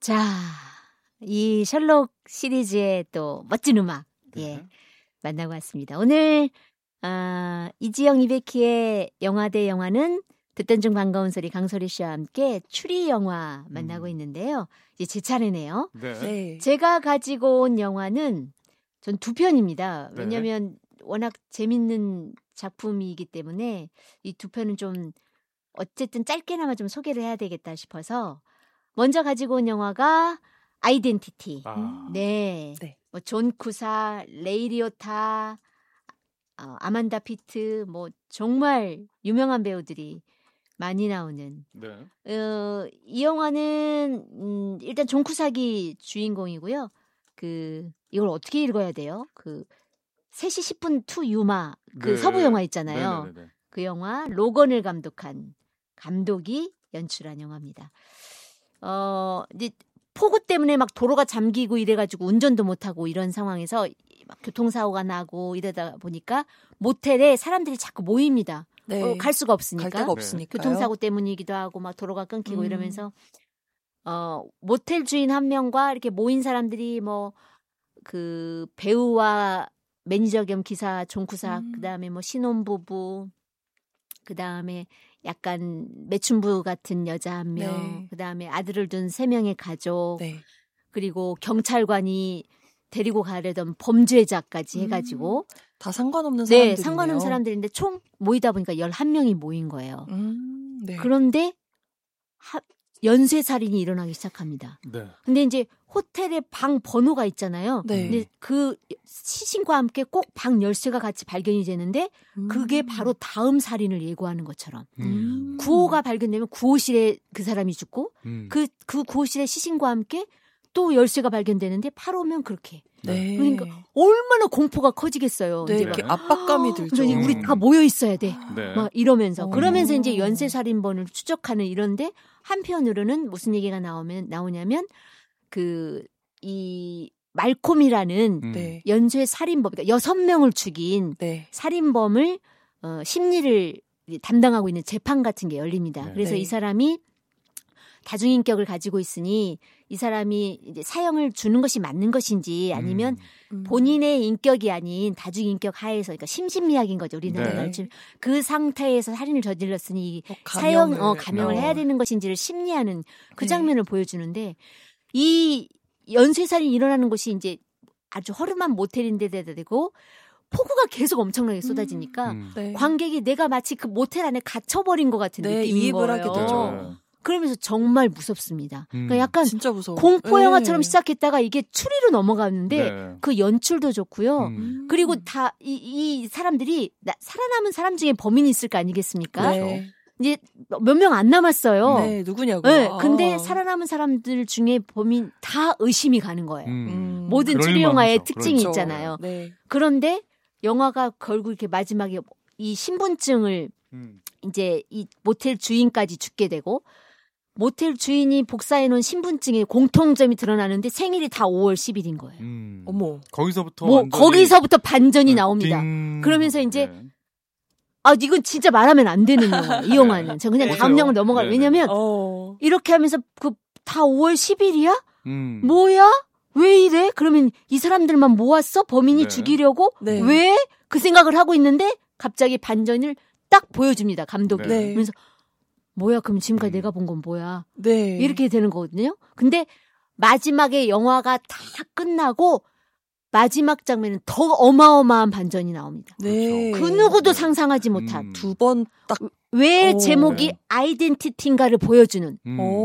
자, 이 셜록 시리즈의 또 멋진 음악 예, 만나고 왔습니다. 오늘 이지영 이백희의 영화 대 영화는 듣던 중 반가운 소리 강소리 씨와 함께 추리 영화 만나고 있는데요. 이제 제 차례네요. 네. 제가 가지고 온 영화는 전 두 편입니다. 왜냐하면 워낙 재밌는 작품이기 때문에 이 두 편은 좀 어쨌든 짧게나마 좀 소개를 해야 되겠다 싶어서 먼저 가지고 온 영화가 아이덴티티. 네. 뭐 존 쿠사, 레이 리오타, 아만다 피트, 뭐 정말 유명한 배우들이 많이 나오는. 이 영화는 일단 존 쿠사기 주인공이고요. 이걸 어떻게 읽어야 돼요? 3시 10분 투 유마 서부 영화 있잖아요. 네네네네. 그 영화 로건을 감독한 감독이 연출한 영화입니다. 이제 폭우 때문에 막 도로가 잠기고 이래가지고 운전도 못하고 이런 상황에서 막 교통사고가 나고 이러다 보니까 모텔에 사람들이 자꾸 모입니다. 네. 갈 수가 없으니까. 갈 데가 없으니까요. 교통사고 때문이기도 하고 막 도로가 끊기고 이러면서 모텔 주인 한 명과 이렇게 모인 사람들이 뭐 배우와 매니저 겸 기사 종쿠사 그다음에 뭐 신혼부부 그다음에 약간 매춘부 같은 여자 한 명, 그다음에 아들을 둔 3명의 가족, 그리고 경찰관이 데리고 가려던 범죄자까지 해가지고 다 상관없는 사람들이네요. 네, 상관없는 사람들인데 총 모이다 보니까 11명이 모인 거예요. 네. 그런데 연쇄살인이 일어나기 시작합니다. 근데 이제 호텔에 방 번호가 있잖아요. 근데 그 시신과 함께 꼭 방 열쇠가 같이 발견이 되는데 그게 바로 다음 살인을 예고하는 것처럼 9호가 발견되면 9호실에 그 사람이 죽고 그 9호실의 시신과 함께 또 열쇠가 발견되는데 8호면 그렇게. 그러니까 얼마나 공포가 커지겠어요. 네, 이제 이렇게 압박감이 들죠. 그러니 우리 다 모여 있어야 돼. 막 이러면서 그러면서 이제 연쇄살인범을 추적하는 이런데 한편으로는 무슨 얘기가 나오냐면 이 말콤이라는 연쇄살인범, 그러니까 6명을 죽인 살인범을 심리를 담당하고 있는 재판 같은 게 열립니다. 그래서 이 사람이 다중인격을 가지고 있으니 이 사람이 이제 사형을 주는 것이 맞는 것인지 아니면 본인의 인격이 아닌 다중인격 하에서 그러니까 심신미약인 거죠. 우리나라가 지금 그 상태에서 살인을 저질렀으니 감형을 해야 되는 것인지를 심리하는 그 장면을 보여주는데 이 연쇄살인이 일어나는 곳이 이제 아주 허름한 모텔인데다 대고 폭우가 계속 엄청나게 쏟아지니까 관객이 내가 마치 그 모텔 안에 갇혀버린 것 같은 느낌인 이입을 거예요. 하게 되죠. 그러면서 정말 무섭습니다. 그러니까 약간 진짜 무서워. 공포 영화처럼 시작했다가 이게 추리로 넘어가는데 그 연출도 좋고요. 그리고 다 이 사람들이 살아남은 사람 중에 범인이 있을 거 아니겠습니까? 이제 몇 명 안 남았어요. 네, 누구냐고요. 근데 살아남은 사람들 중에 범인 다 의심이 가는 거예요. 모든 추리 영화의 특징이 있잖아요. 그런데 영화가 결국 이렇게 마지막에 이 신분증을 이제 이 모텔 주인까지 죽게 되고 모텔 주인이 복사해놓은 신분증에 공통점이 드러나는데 생일이 다 5월 10일인 거예요. 어머. 거기서부터 반전이 나옵니다. 그러면서 이제 이건 진짜 말하면 안 되는 영화예요. 이 영화는. 저 그냥 다음 영화 넘어가요. 왜냐면 이렇게 하면서 다 5월 10일이야? 뭐야? 왜 이래? 그러면 이 사람들만 모았어? 범인이 죽이려고? 왜? 그 생각을 하고 있는데 갑자기 반전을 딱 보여줍니다. 감독이. 그러면서 뭐야? 그럼 지금까지 내가 본 건 뭐야? 이렇게 되는 거거든요. 근데 마지막에 영화가 다 끝나고 마지막 장면은 더 어마어마한 반전이 나옵니다. 그 누구도 상상하지 못한 두 번 딱 왜 제목이 아이덴티티인가를 보여주는.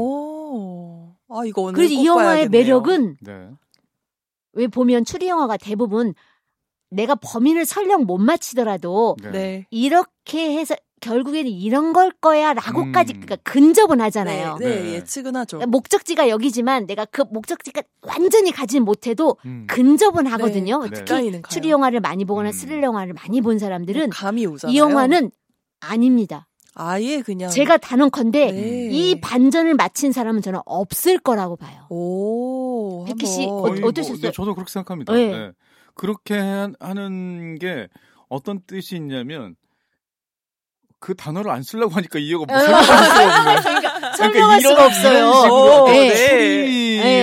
이거 오늘 그래서 이 영화의 봐야겠네요. 매력은 왜 보면 추리 영화가 대부분 내가 범인을 설령 못 맞히더라도 이렇게 해서 결국에는 이런 걸 거야라고까지 그러니까 근접은 하잖아요. 예측은 하죠. 그러니까 목적지가 여기지만 내가 그 목적지가 완전히 가진 못해도 근접은 하거든요. 특히 추리 영화를 많이 보거나 스릴 영화를 많이 본 사람들은 감이 오잖아요. 이 영화는 아닙니다. 아예 그냥 제가 단언컨대 이 반전을 맞힌 사람은 저는 없을 거라고 봐요. 백희 씨 어떠셨어요? 저도 그렇게 생각합니다. 그렇게 하는 게 어떤 뜻이 있냐면 그 단어를 안 쓰려고 하니까 이 영화 설명할 수가 없네. 설명할 수가 없어요. 추리의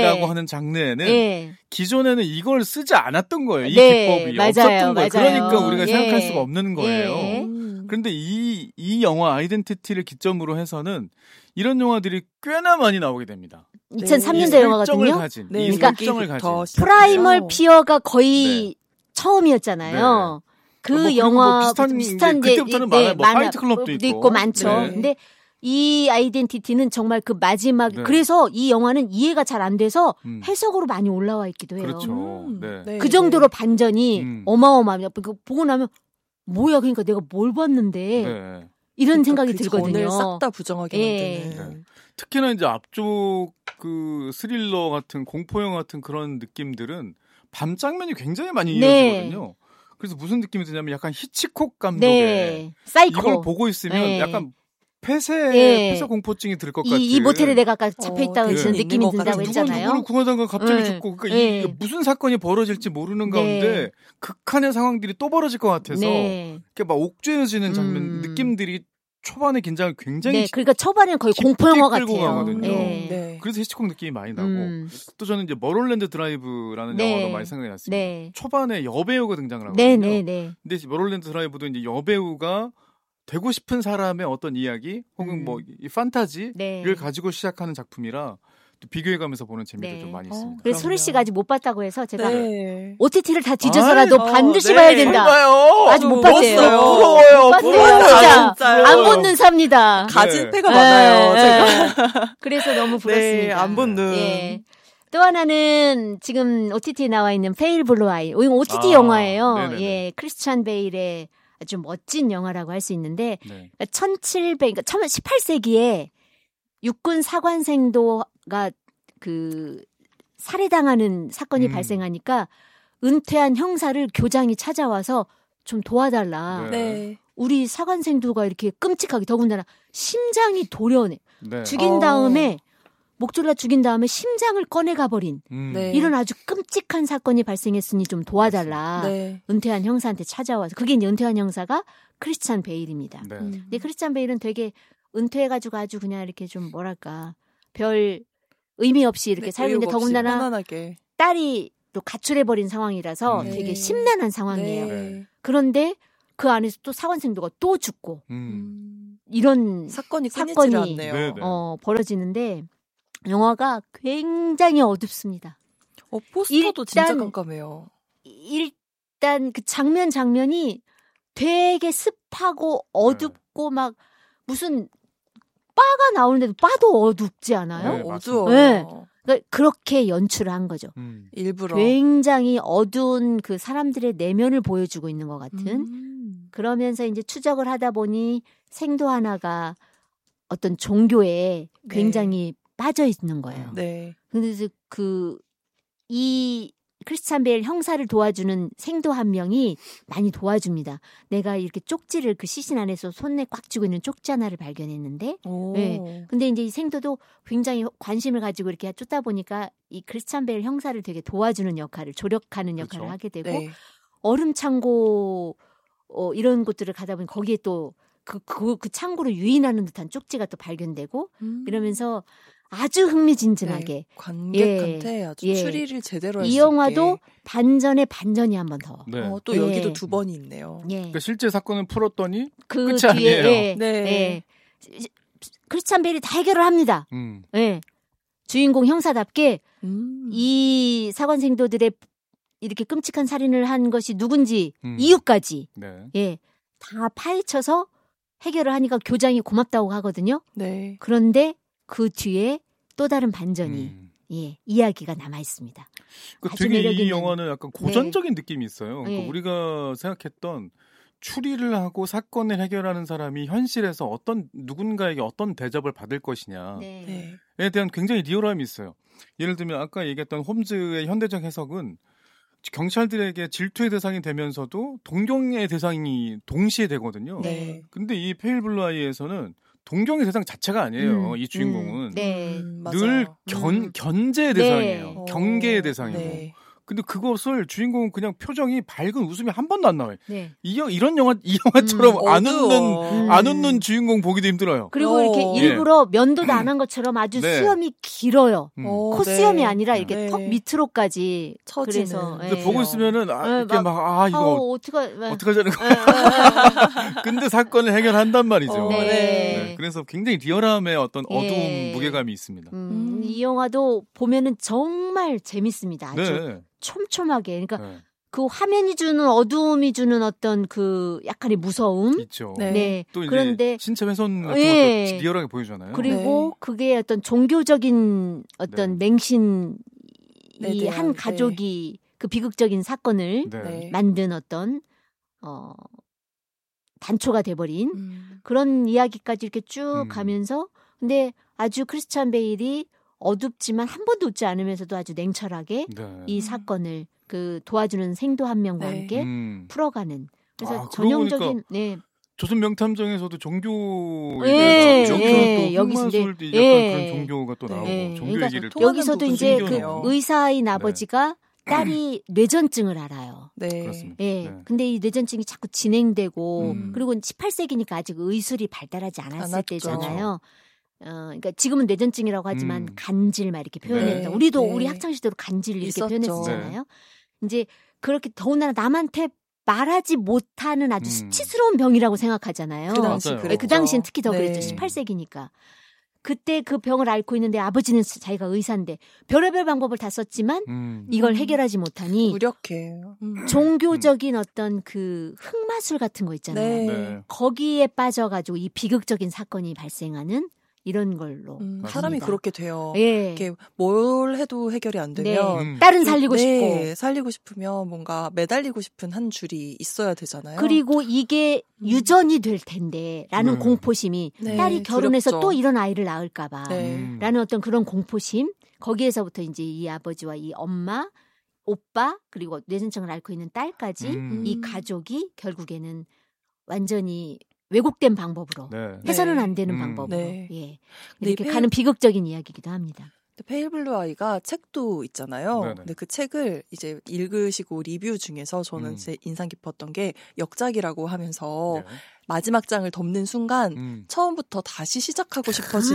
네. 하는 장르에는 네. 기존에는 이걸 쓰지 않았던 거예요. 이 네. 기법이 없었던 거예요. 그러니까 우리가 생각할 수가 없는 거예요. 그런데 이 영화 아이덴티티를 기점으로 해서는 이런 영화들이 꽤나 많이 나오게 됩니다. 2003년도 영화거든요. 네. 이 설정을 가진. 프라이멀 피어가 거의 처음이었잖아요. 그 영화 뭐 비슷한 그때부터는 많아요. 뭐 파이트 클럽도 있고 많죠. 근데 이 아이덴티티는 정말 그 마지막 그래서 이 영화는 이해가 잘 안 돼서 해석으로 많이 올라와 있기도 해요. 그렇죠. 그 정도로 반전이 어마어마합니다. 보고 나면 뭐야 그러니까 내가 뭘 봤는데 이런 생각이 들거든요. 싹 다 부정하게 만드는. 특히나 이제 앞쪽 그 스릴러 같은 공포 영화 같은 그런 느낌들은 밤 장면이 굉장히 많이 이어지거든요. 그래서 무슨 느낌이 드냐면 약간 히치콕 감독의 사이코. 이걸 보고 있으면 약간 폐쇄 공포증이 들 것 같은. 이 모텔에 내가 아까 잡혀있다고 그런 느낌이 든다고 했잖아요. 누구를 구하다가 갑자기 죽고 그러니까 이게 무슨 사건이 벌어질지 모르는 가운데 극한의 상황들이 또 벌어질 것 같아서 이렇게 막 옥죄어지는 장면 느낌들이 초반에 긴장을 굉장히 그러니까 초반에는 거의 공포 영화 같아요. 그래서 히치콕 느낌이 많이 나고 또 저는 이제 머롤랜드 드라이브라는 영화도 많이 생각이 났습니다. 초반에 여배우가 등장을 하거든요. 근데 머롤랜드 드라이브도 이제 여배우가 되고 싶은 사람의 어떤 이야기 혹은 뭐 이 판타지를 가지고 시작하는 작품이라 또 비교해가면서 보는 재미도 좀 많이 있습니다. 그래서 소리 씨가 아직 못 봤다고 해서 제가 OTT를 다 뒤져서라도 반드시 봐야 된다. 아직 못 봤대요. 부러워요. 진짜 안 본 눈 삽니다. 가진 패가 많아요. 제가. 그래서 너무 부럽습니다. 안 본 눈. 또 하나는 지금 OTT에 나와 있는 페일 블루 아이. 이건 OTT 영화예요. 크리스찬 베일의 아주 멋진 영화라고 할 수 있는데 18세기에 육군 사관생도가 그 살해당하는 사건이 발생하니까 은퇴한 형사를 교장이 찾아와서 좀 도와달라. 우리 사관생도가 이렇게 끔찍하게 더군다나 심장이 도려내. 죽인 다음에 목졸라 죽인 다음에 심장을 꺼내가버린 이런 아주 끔찍한 사건이 발생했으니 좀 도와달라. 은퇴한 형사한테 찾아와서 그게 이제 은퇴한 형사가 크리스찬 베일입니다. 근데 크리스찬 베일은 되게 은퇴해가지고 아주 그냥 이렇게 좀 뭐랄까 별 의미 없이 이렇게 살고 있는데 더군다나 편안하게. 딸이 또 가출해버린 상황이라서 되게 심란한 상황이에요. 그런데 그 안에서 또 사관생도가 또 죽고 이런 사건이 벌어지는데 영화가 굉장히 어둡습니다. 포스터도 진짜 깜깜해요. 일단 그 장면이 되게 습하고 어둡고 막 무슨 바가 나오는데도 바도 어둡지 않아요? 어두워요. 그러니까 그렇게 연출을 한 거죠. 일부러. 굉장히 어두운 그 사람들의 내면을 보여주고 있는 것 같은. 그러면서 이제 추적을 하다 보니 생도 하나가 어떤 종교에 굉장히 빠져 있는 거예요. 그래서 이 크리스찬 베일 형사를 도와주는 생도 한 명이 많이 도와줍니다. 내가 이렇게 쪽지를 그 시신 안에서 손에 꽉 쥐고 있는 쪽지 하나를 발견했는데, 근데 이제 이 생도도 굉장히 관심을 가지고 이렇게 쫓다 보니까 이 크리스찬 베일 형사를 되게 도와주는 역할을, 조력하는 역할을 하게 되고, 얼음 창고 이런 곳들을 가다 보니 거기에 또 그 창고로 유인하는 듯한 쪽지가 또 발견되고 이러면서 아주 흥미진진하게 관객한테 아주 추리를 제대로 할 수 있게. 이 영화도 반전에 반전이 한 번 더. 또 여기도 두 번이 있네요. 그러니까 실제 사건을 풀었더니 끝이 아니에요. 크리스찬 베일이 다 해결을 합니다. 주인공 형사답게 이 사관생도들의 이렇게 끔찍한 살인을 한 것이 누군지 이유까지 다 파헤쳐서 해결을 하니까 교장이 고맙다고 하거든요. 그런데 그 뒤에 또 다른 반전이 이야기가 남아 있습니다. 되게 이 영화는 약간 고전적인 느낌이 있어요. 그러니까 우리가 생각했던 추리를 하고 사건을 해결하는 사람이 현실에서 누군가에게 어떤 대접을 받을 것이냐에 대한 굉장히 리얼함이 있어요. 예를 들면 아까 얘기했던 홈즈의 현대적 해석은 경찰들에게 질투의 대상이 되면서도 동경의 대상이 동시에 되거든요. 근데 이 페일 블루 아이에서는 동경의 대상 자체가 아니에요. 이 주인공은 늘 견제의 대상이에요. 경계의 대상이고 근데 그것을 주인공은 그냥 표정이 밝은 웃음이 한 번도 안 나와요. 네. 이 영화처럼 안 웃는 주인공 보기도 힘들어요. 그리고 이렇게 일부러 면도도 안 한 것처럼 아주 네. 수염이 길어요. 콧수염이 아니라 이렇게 네. 턱 밑으로까지 처지는. 그래서 근데 보고 있으면은 이렇게 이거 어떡하자는 거. 근데 사건을 해결한단 말이죠. 네. 네. 그래서 굉장히 리얼함의 어떤 어두운 무게감이 있습니다. 이 영화도 보면은 정말 재밌습니다. 아주 네. 촘촘하게. 그러니까 그 화면이 주는 어두움이 주는 어떤 그 약간의 무서움. 있죠. 네. 또 이제 그런데 신체 훼손 같은 것도 리얼하게 보여주잖아요. 그리고 그게 어떤 종교적인 어떤 맹신 이 한 가족이 그 비극적인 사건을 만든 어떤 단초가 돼버린 그런 이야기까지 이렇게 쭉 가면서 근데 아주 크리스찬 베일이 어둡지만 한 번도 웃지 않으면서도 아주 냉철하게 이 사건을 그 도와주는 생도 한 명과 함께 풀어가는 그래서 전형적인 조선 명탐정에서도 종교 여기서 이제 약간 그런 종교가 또 나오고 종교 그러니까 얘기를 여기서도 이제 그 의사인 아버지가 딸이 뇌전증을 알아요. 그렇습니다. 근데 이 뇌전증이 자꾸 진행되고 그리고 18세기니까 아직 의술이 발달하지 않았을 때잖아요. 그러니까 지금은 뇌전증이라고 하지만 간질 막 이렇게 표현해서 우리도 우리 학창 시절로 간질 이렇게 표현했었잖아요. 이제 그렇게 더군다나 남한테 말하지 못하는 아주 수치스러운 병이라고 생각하잖아요. 그 당시엔 특히 더 그랬죠. 18세기니까. 그때 그 병을 앓고 있는데 아버지는 자기가 의사인데 별의별 방법을 다 썼지만 이걸 해결하지 못하니 무력해요. 종교적인 어떤 그 흑마술 같은 거 있잖아요. 거기에 빠져가지고 이 비극적인 사건이 발생하는 이런 걸로 사람이 그렇게 돼요. 이렇게 뭘 해도 해결이 안 되면 딸은 살리고 싶고 살리고 싶으면 뭔가 매달리고 싶은 한 줄이 있어야 되잖아요. 그리고 이게 유전이 될 텐데 라는 공포심이 딸이 결혼해서 두렵죠. 또 이런 아이를 낳을까 봐 라는 어떤 그런 공포심 거기에서부터 이제 이 아버지와 이 엄마 오빠 그리고 뇌전증을 앓고 있는 딸까지 이 가족이 결국에는 완전히 왜곡된 방법으로 해서는 안 되는 방법으로 이렇게 가는 비극적인 이야기이기도 합니다. 페일 블루 아이가 책도 있잖아요. 근데 그 책을 이제 읽으시고 리뷰 중에서 저는 제 인상 깊었던 게 역작이라고 하면서 마지막 장을 덮는 순간 처음부터 다시 시작하고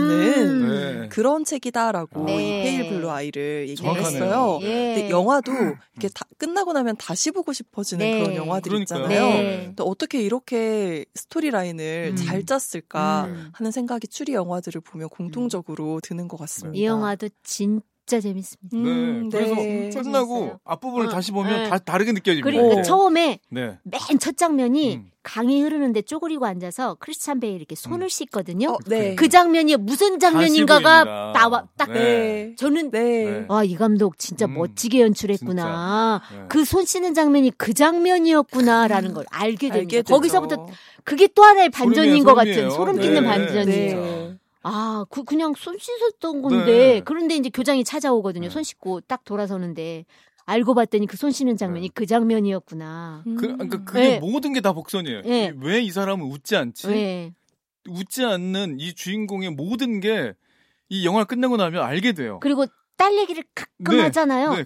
싶어지는 그런 책이다라고 이 페일 블루 아이를 얘기를 했어요. 근데 영화도 이렇게 끝나고 나면 다시 보고 싶어지는 그런 영화들 있잖아요. 또 어떻게 이렇게 스토리라인을 잘 짰을까 하는 생각이 추리 영화들을 보면 공통적으로 드는 것 같습니다. 이 영화도 진짜 재밌습니다. 그래서 끝나고 앞부분을 다시 보면 다 다르게 느껴집니다. 그러니까 처음에 맨 첫 장면이 강이 흐르는데 쪼그리고 앉아서 크리스찬 베일 이렇게 손을 씻거든요. 그 장면이 무슨 장면인가가 딱 저는 이 감독 진짜 멋지게 연출했구나. 그 손 씻는 장면이 그 장면이었구나라는 걸 알게 됩니다. 거기서부터 그게 또 하나의 반전인 것 같은 소름 끼는 반전이에요. 그냥 손 씻었던 건데 그런데 이제 교장이 찾아오거든요. 손 씻고 딱 돌아서는데 알고 봤더니 그 손 씻는 장면이 그 장면이었구나. 그러니까 그게 모든 게 다 복선이에요. 왜 이 사람은 웃지 않지? 웃지 않는 이 주인공의 모든 게 이 영화를 끝내고 나면 알게 돼요. 그리고 딸 얘기를 가끔 하잖아요.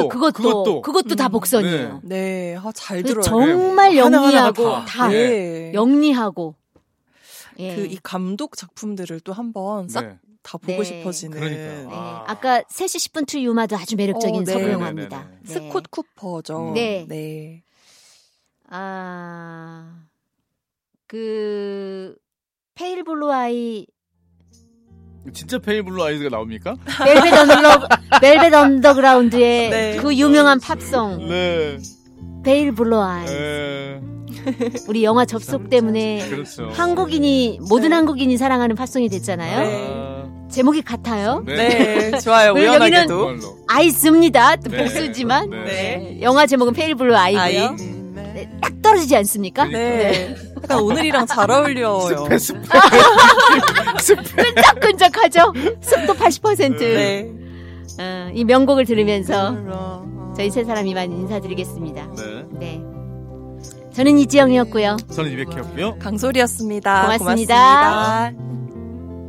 그것도 다 복선이에요. 잘 들어요. 정말 영리하고 다 영리하고. 그 이 감독 작품들을 또 한번 싹 다 보고 싶어지는. 아까 3시 10분 투 유마도 아주 매력적인 서부 영화입니다. 스콧 쿠퍼죠. 그 페일 블루 아이 진짜 페일 블루 아이즈가 나옵니까? 벨벳 언더그라운드의 그 유명한 팝송. 페일 블루 아이. 우리 영화 접속 때문에 모든 한국인이 사랑하는 팝송이 됐잖아요. 제목이 같아요. 좋아요. 우연하게도. 여기는 아이스입니다. 복수지만 영화 제목은 페일 블루 아이고요. 딱 떨어지지 않습니까? 약간 오늘이랑 잘 어울려요. 끈적끈적하죠? 습도 80%. 이 명곡을 들으면서 저희 세 사람 이만 인사드리겠습니다. 저는 이지영이었고요. 저는 이백희였고요. 강솔이었습니다. 고맙습니다.